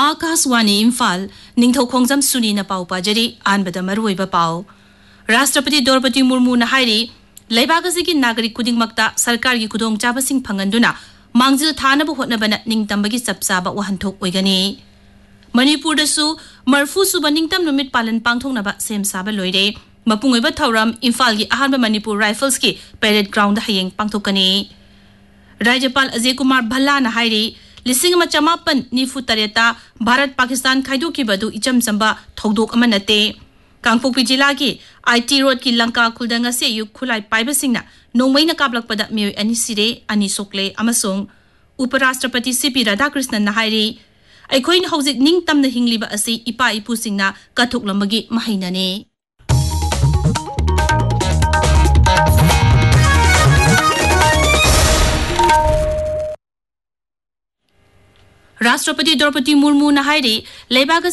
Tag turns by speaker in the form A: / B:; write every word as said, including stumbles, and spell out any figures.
A: आकाशवाणी इम्फाल निंगथौ खोंजम सुनीना पाउ पाजरी आनबदा मरुइबा पाउ राष्ट्रपति द्रौपदी मुर्मू ना हाइरी लेबागसिगी नागरिक खुदिंगमक्ता सरकार की खुदोंग चाबसिंग फंगंदुना मांगजिल थानबु होटनबना निंगतंबगी चपचाबा वहंथोक ओइगनी मणिपुर दसु मरफू सुबा निंगतम नुमित पालन पांगथोंगनबा सेम साबा लोइरे मपुंगोइबा थौरम इम्फाल की अहानबा मणिपुर राइफल्स की परेड ग्राउंड हयेंग पांगथोकनी राज्यपाल अजय कुमार भल्ला ना हाइरी लिसिंग अमा चमापन निफु तरेता भारत पाकिस्तान खाइदोकिबदु इचम चंबा थौदोक अमा नते कांगपोकपी जिला की आईटी रोड की लंका खुलदंग से यु खुलाई पाइबसिंगना नोंमैना काबलकपदा मियोय अनि सिरे अनि सोकले अमसोंग उपराष्ट्रपति सीपी राधाकृष्णन ना हाइरी अखोइन हौजिक निंग तमना हिंगलिबा असि इपा इपुसिंगना कथोकलंबगी महिनाने राष्ट्रपति द्रौपदी मुर्मू ना हाइरी लेबाग